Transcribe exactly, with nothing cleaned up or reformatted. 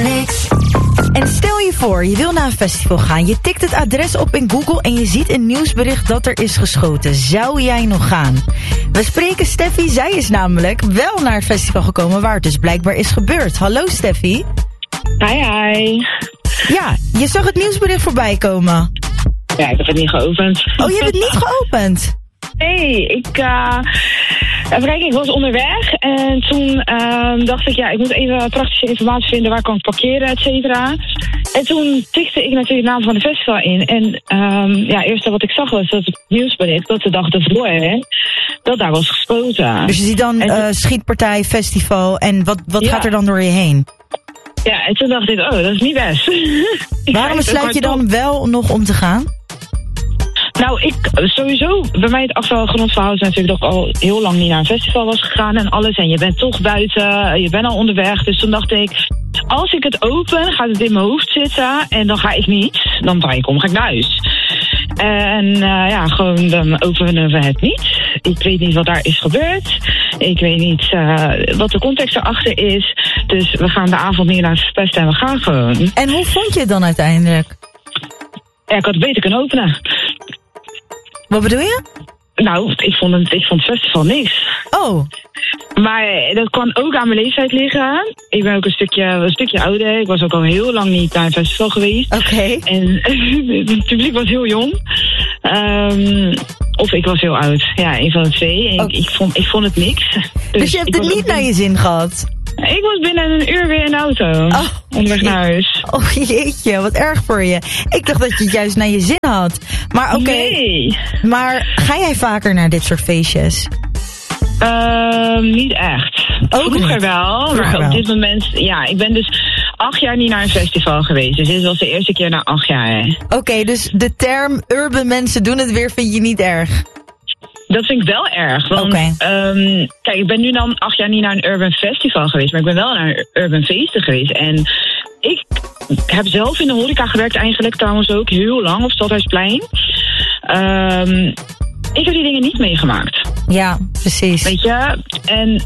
niks. En stel je voor, je wil naar een festival gaan. Je tikt het adres op in Google en je ziet een nieuwsbericht dat er is geschoten. Zou jij nog gaan? We spreken Steffi. Zij is namelijk wel naar het festival gekomen waar het dus blijkbaar is gebeurd. Hallo Steffi. Hi, hi. Ja, je zag het nieuwsbericht voorbij komen. Ja, ik heb het niet geopend. Oh, je hebt het niet geopend? Nee, ik... Uh, even kijken, ik was onderweg en toen uh, dacht ik, ja, ik moet even praktische informatie vinden. Waar kan ik parkeren, et cetera. En toen tikte ik natuurlijk de naam van de festival in. En um, ja, het eerste wat ik zag was dat het nieuwsbericht dat de dag ervoor, hè, dat daar was gespoten. Dus je ziet dan uh, schietpartij, festival en wat, wat ja. gaat er dan door je heen? Ja, en toen dacht ik, oh, dat is niet best. Waarom besluit je dan wel nog om te gaan? Nou, ik sowieso, bij mij het achtergrondverhaal is natuurlijk dat ik al heel lang niet naar een festival was gegaan en alles. En je bent toch buiten, je bent al onderweg. Dus toen dacht ik, als ik het open, gaat het in mijn hoofd zitten en dan ga ik niet. Dan draai ik om, ga ik naar huis. En uh, ja, gewoon dan openen we het niet. Ik weet niet wat daar is gebeurd. Ik weet niet uh, wat de context erachter is. Dus we gaan de avond niet naar verpesten en we gaan gewoon. En hoe vond je het dan uiteindelijk? Ja, ik had het beter kunnen openen. Wat bedoel je? Nou, ik vond het, ik vond het festival niks. Oh. Maar dat kan ook aan mijn leeftijd liggen. Ik ben ook een stukje, een stukje ouder. Ik was ook al heel lang niet naar een festival geweest. Oké. Okay. En het publiek was heel jong. Um, of ik was heel oud. Ja, een van de twee. En okay. ik, ik, vond, ik vond het niks. Dus, dus je hebt het niet naar je zin gehad? Ik was binnen een uur weer in de auto. Oh, onderweg naar huis. Oh jeetje, wat erg voor je. Ik dacht dat je het juist naar je zin had. Maar oké. Okay. Nee. Maar ga jij vaker naar dit soort feestjes? Uh, niet echt. Ook Vroeger niet. wel, Vroeger maar wel. op dit moment... Ja, ik ben dus acht jaar niet naar een festival geweest. Dus dit was de eerste keer na acht jaar. Oké, okay, dus de term urban mensen doen het weer vind je niet erg? Dat vind ik wel erg. Want, okay. um, kijk, ik ben nu dan acht jaar niet naar een urban festival geweest. Maar ik ben wel naar urban feesten geweest. En ik heb zelf in de horeca gewerkt eigenlijk trouwens ook heel lang op Stadhuisplein. Um, ik heb die dingen niet meegemaakt. Ja, precies. Weet je? En